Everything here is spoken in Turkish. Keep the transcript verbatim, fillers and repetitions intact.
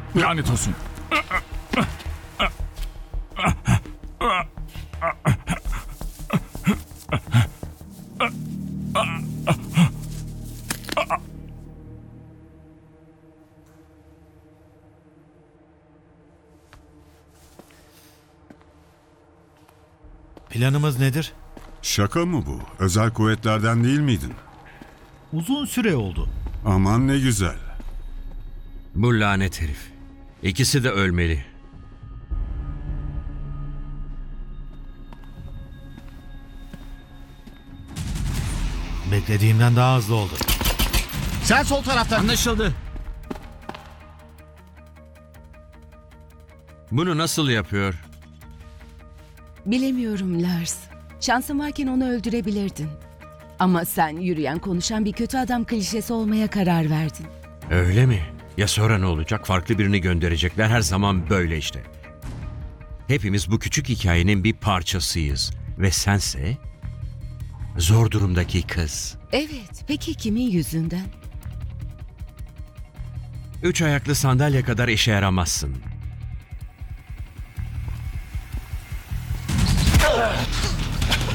Lanet olsun. Planımız nedir? Şaka mı bu? Özel kuvvetlerden değil miydin? Uzun süre oldu. Aman ne güzel. Bu lanet herif. İkisi de ölmeli. Beklediğimden daha hızlı oldu. Sen sol taraftan. Anlaşıldı. Bunu nasıl yapıyor? Bilemiyorum Lars. Şansın varken onu öldürebilirdin. Ama sen yürüyen konuşan bir kötü adam klişesi olmaya karar verdin. Öyle mi? Ya sonra ne olacak? Farklı birini gönderecekler. Her zaman böyle işte. Hepimiz bu küçük hikayenin bir parçasıyız. Ve sense zor durumdaki kız. Evet, peki kimin yüzünden? Üç ayaklı sandalye kadar işe yaramazsın.